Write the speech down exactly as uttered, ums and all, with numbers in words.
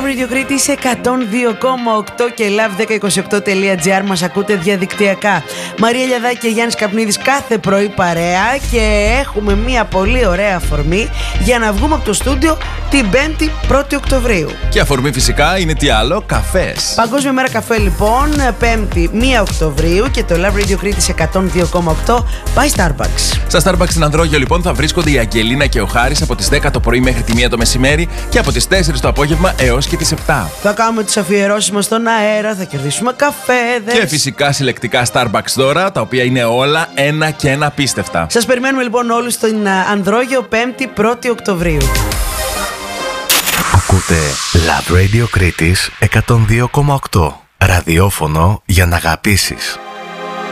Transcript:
Love Radio Κρήτης εκατόν δύο κόμμα οκτώ και love δέκα είκοσι οκτώ τελεία τζι άρ μας ακούτε διαδικτυακά. Μαρία Λιαδάκη και Γιάννης Καπνίδης κάθε πρωί παρέα και έχουμε μια πολύ ωραία αφορμή για να βγούμε από το στούντιο την πέμπτη πρώτη Οκτωβρίου. Και αφορμή φυσικά είναι τι άλλο, καφές. Παγκόσμια μέρα καφέ λοιπόν, πέμπτη πρώτη Οκτωβρίου και το Love Radio Κρήτης εκατόν δύο κόμμα οκτώ πάει Starbucks. Στα Starbucks στην Ανδρόγειο λοιπόν θα βρίσκονται η Αγγελίνα και ο Χάρης από τις δέκα το πρωί μέχρι τη μία το μεσημέρι και από τις τέσσερις το απόγευμα έως και τις επτά. Θα κάνουμε τις αφιερώσεις μας στον αέρα, θα κερδίσουμε καφέδες. Και φυσικά συλλεκτικά Starbucks δώρα, τα οποία είναι όλα ένα και ένα απίστευτα. Σας περιμένουμε λοιπόν όλους στην Ανδρόγειο πέμπτη πρώτη Οκτωβρίου. Ακούτε Love Radio Κρήτης εκατόν δύο κόμμα οκτώ. Ραδιόφωνο για να αγαπήσεις.